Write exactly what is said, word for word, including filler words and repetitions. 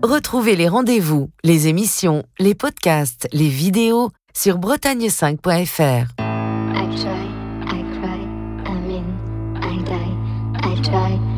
Retrouvez les rendez-vous, les émissions, les podcasts, les vidéos sur bretagne cinq point f r. I try, I cry, I mean, I die, I try.